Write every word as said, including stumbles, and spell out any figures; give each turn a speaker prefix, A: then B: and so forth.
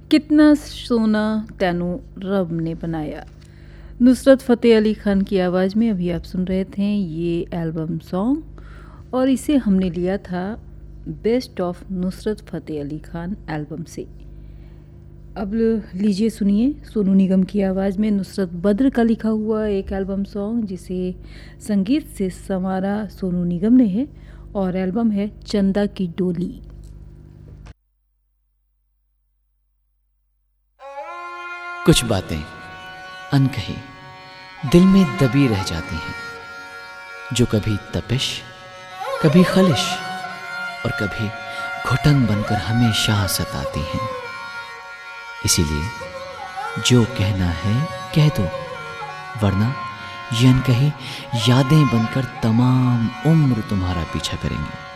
A: कितना सोना तैनू रब ने बनाया। नुसरत फ़तेह अली ख़ान की आवाज़ में अभी आप सुन रहे थे ये एल्बम सॉन्ग, और इसे हमने लिया था best of Nusrat Fateh Ali Khan album से। अब लीजिए सुनिए सोनू निगम की आवाज़ में नुसरत बद्र का लिखा हुआ एक एल्बम सॉन्ग, जिसे संगीत से संवारा सोनू निगम ने है, और एल्बम है चंदा की डोली।
B: कुछ बातें अनकही दिल में दबी रह जाती हैं, जो कभी तपिश, कभी खलिश और कभी घुटन बनकर हमेशा सताती हैं। इसीलिए जो कहना है कह दो, वरना ये अनकही यादें बनकर तमाम उम्र तुम्हारा पीछा करेंगी।